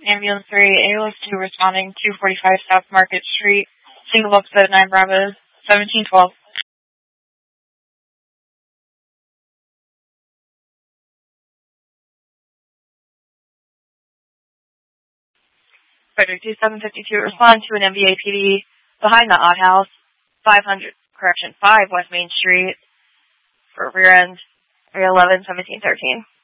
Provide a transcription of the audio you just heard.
Ambulance 3, ALS 2 responding, 245 South Market Street, single episode 9 Bravo, 1712. Frederick 2752, respond to an MVA PD behind the Odd House, 5 West Main Street, for rear end, area 11, 1713.